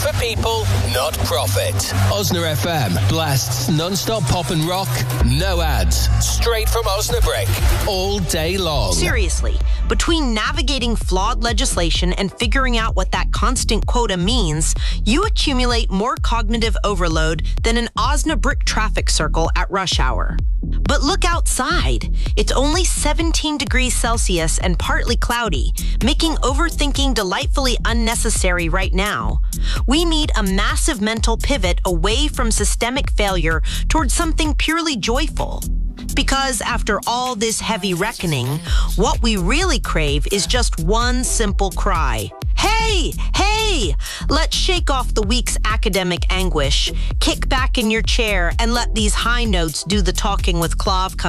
for people, not profit. Osna FM blasts non-stop pop and rock, no ads, straight from Osnabrick, all day long. Seriously, between navigating flawed legislation and figuring out what that constant quota means, you accumulate more cognitive overload than an Osnabrick traffic circle at rush hour. But look outside. It's only 17 degrees Celsius and partly cloudy, making overthinking delightfully unnecessary right now. We need a massive mental pivot away from systemic failure towards something purely joyful. Because after all this heavy reckoning, what we really crave is just one simple cry. Hey, hey! Let's shake off the week's academic anguish, kick back in your chair, and let these high notes do the talking with Clav come